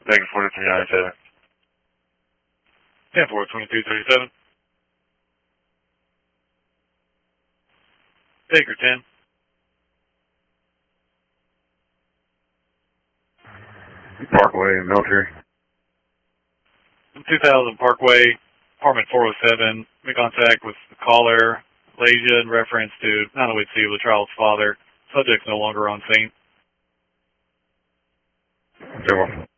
Baker 4397. 10-4, 2237. Baker 10. Parkway, military. 2000 Parkway, apartment 407. Make contact with the caller, Lasia, in reference to 908C of the child's father. Subject's no longer on scene. Zero.